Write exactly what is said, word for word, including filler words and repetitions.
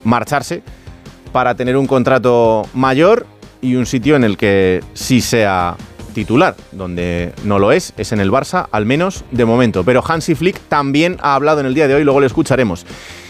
marcharse para tener un contrato mayor y un sitio en el que sí sea titular. Donde no lo es, es en el Barça, al menos de momento. Pero Hansi Flick también ha hablado en el día de hoy, luego lo escucharemos.